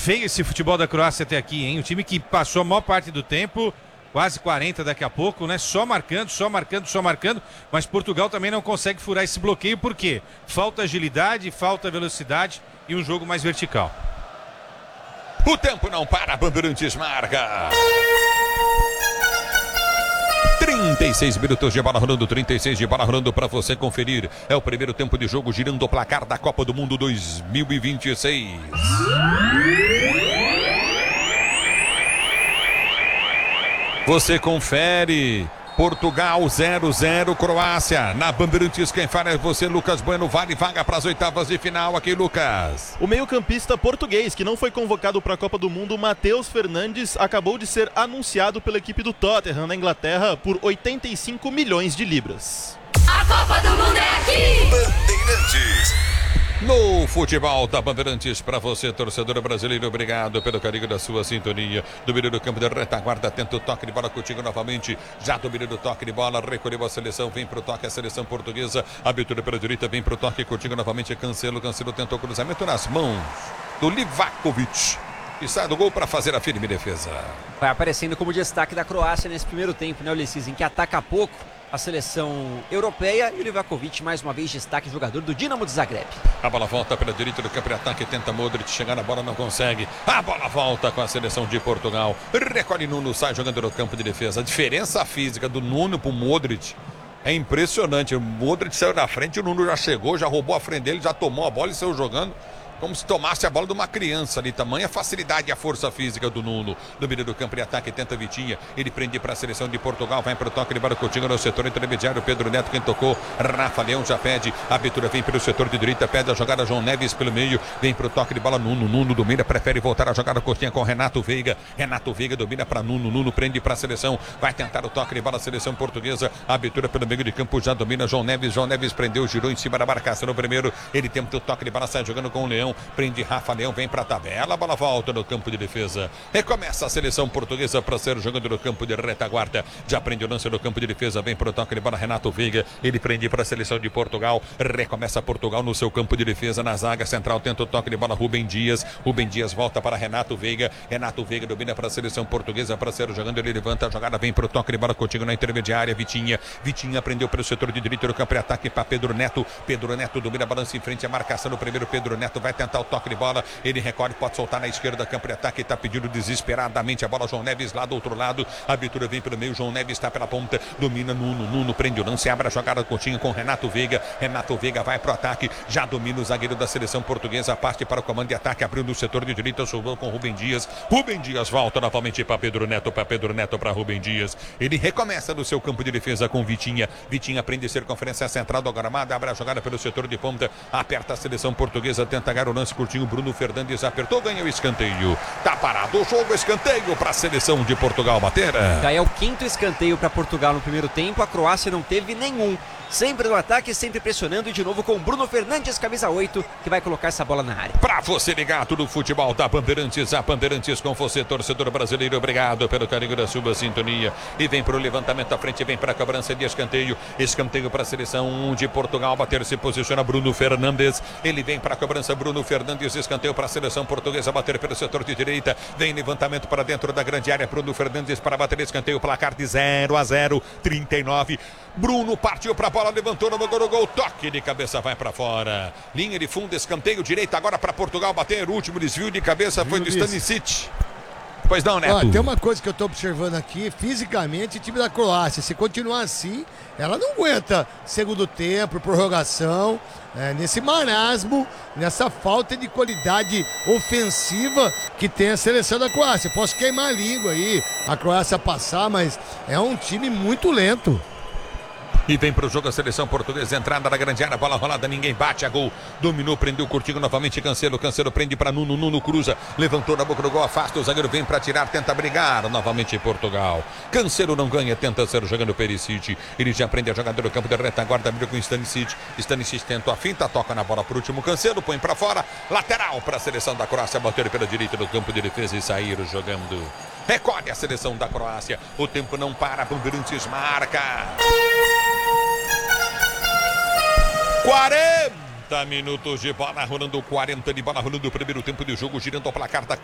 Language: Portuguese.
feio esse futebol da Croácia até aqui, hein? O time que passou a maior parte do tempo, quase 40 daqui a pouco, né? Só marcando, mas Portugal também não consegue furar esse bloqueio, por quê? Falta agilidade, falta velocidade e um jogo mais vertical. O tempo não para, Bandeirantes marca. 36 minutos de bola rolando, 36 de bola rolando para você conferir. É o primeiro tempo de jogo girando o placar da Copa do Mundo 2026. Você confere. Portugal 0-0, Croácia. Na Bandeirantes, quem fala é você, Lucas Bueno. Vale vaga para as oitavas de final aqui, Lucas. O meio-campista português, que não foi convocado para a Copa do Mundo, Matheus Fernandes, acabou de ser anunciado pela equipe do Tottenham na Inglaterra por 85 milhões de libras. A Copa do Mundo é aqui! Bandeirantes. No futebol da Bandeirantes, para você, torcedor brasileiro, obrigado pelo carinho da sua sintonia. Domínio do campo da retaguarda, tenta o toque de bola contigo novamente. Já domínio do toque de bola, recolheu a seleção, vem pro toque a seleção portuguesa. Abertura pela direita, vem pro toque contigo novamente. Cancelo tentou cruzamento nas mãos do Livakovic. E sai do gol para fazer a firme defesa. Vai aparecendo como destaque da Croácia nesse primeiro tempo, né, Ulisses, em que ataca pouco a seleção europeia, e o Livakovic, mais uma vez, destaque, jogador do Dinamo de Zagreb. A bola volta pela direita do campo de ataque, tenta Modric chegar na bola, não consegue. A bola volta com a seleção de Portugal. Recolhe Nuno, sai jogando no campo de defesa. A diferença física do Nuno pro Modric é impressionante. O Modric saiu na frente, o Nuno já chegou, já roubou a frente dele, já tomou a bola e saiu jogando como se tomasse a bola de uma criança ali. Tamanha facilidade e a força física do Nuno. Domínio do campo de ataque, tenta Vitinha. Ele prende para a seleção de Portugal. Vai para o toque de bola Coutinho no setor intermediário. Pedro Neto quem tocou. Rafa Leão já pede. A abertura vem pelo setor de direita. Pede a jogada João Neves pelo meio. Vem para o toque de bola Nuno. Nuno domina. Prefere voltar a jogada Coutinho com Renato Veiga. Renato Veiga domina para Nuno. Nuno prende para a seleção. Vai tentar o toque de bola. Seleção portuguesa. A abertura pelo meio de campo. Já domina João Neves. João Neves prendeu. Girou em cima da marcação no primeiro. Ele tenta o toque de bola. Sai jogando com o Leão. Prende Rafa Leão, vem para a tabela, a bola volta no campo de defesa. Recomeça a seleção portuguesa para ser jogando no campo de retaguarda. Já prende o lance no campo de defesa, vem para o toque de bola Renato Veiga. Ele prende para a seleção de Portugal. Recomeça Portugal no seu campo de defesa, na zaga central, tenta o toque de bola Rubem Dias. Rubem Dias volta para Renato Veiga. Renato Veiga domina para a seleção portuguesa para ser jogando. Ele levanta a jogada, vem para o toque de bola contigo na intermediária. Vitinha prendeu pelo setor de direita do campo de ataque para Pedro Neto. Pedro Neto domina a balança em frente, a marcação no primeiro. Pedro Neto vai tentar o toque de bola. Ele recolhe, pode soltar na esquerda, campo de ataque, está pedindo desesperadamente a bola. João Neves lá do outro lado, a abertura vem pelo meio, João Neves está pela ponta, domina Nuno prende o lance, abre a jogada Coutinho com Renato Veiga. Renato Veiga vai pro ataque, já domina o zagueiro da seleção portuguesa, parte para o comando de ataque, abriu no setor de direita, subiu com Rubem Dias. Rubem Dias volta novamente para Pedro Neto, para Rubem Dias. Ele recomeça no seu campo de defesa com Vitinha. Vitinha prende circunferência central do gramado, abre a jogada pelo setor de ponta, aperta a seleção portuguesa, tenta ganhar o lance curtinho, Bruno Fernandes apertou, ganha o escanteio. Tá parado o jogo, escanteio para a seleção de Portugal bater. Já é o quinto escanteio para Portugal no primeiro tempo, a Croácia não teve nenhum. Sempre no ataque, sempre pressionando, e de novo com Bruno Fernandes, camisa 8, que vai colocar essa bola na área. Pra você ligado no futebol da Bandeirantes, a Bandeirantes com você, torcedor brasileiro, obrigado pelo carinho da sua sintonia. E vem pro levantamento à frente, vem pra cobrança de escanteio. Escanteio pra seleção de Portugal bater, se posiciona Bruno Fernandes. Ele vem pra cobrança, Bruno Fernandes, escanteio pra seleção portuguesa bater pelo setor de direita. Vem levantamento para dentro da grande área, Bruno Fernandes para bater escanteio, placar de 0-0, 39. Bruno partiu pra bola, levantou no gol, toque de cabeça, vai pra fora. Linha de fundo, escanteio, direita agora pra Portugal bater. O último desvio de cabeça foi do Stanisic. Pois não, Neto? Tem uma coisa que eu tô observando aqui, fisicamente, o time da Croácia, se continuar assim, ela não aguenta segundo tempo, prorrogação, nesse marasmo, nessa falta de qualidade ofensiva que tem a seleção da Croácia. Posso queimar a língua aí, a Croácia passar, mas é um time muito lento. E vem pro jogo a seleção portuguesa, entrada na grande área, bola rolada, ninguém bate a gol. Dominou, prendeu curtinho novamente, Cancelo prende para Nuno cruza, levantou na boca do gol, afasta, o zagueiro vem para tirar, tenta brigar, novamente Portugal. Cancelo não ganha, tenta ser jogando Perisic, ele já prende a jogada do campo de retaguarda, abriu com Stanisic tenta a finta, toca na bola pro último Cancelo, põe para fora, lateral para a seleção da Croácia, bater pela direita do campo de defesa e sair jogando. Recolhe a seleção da Croácia, o tempo não para, Bandeirantes marca. 40 minutos de bola rolando, 40 de bola rolando, o primeiro tempo de jogo, girando ao placar da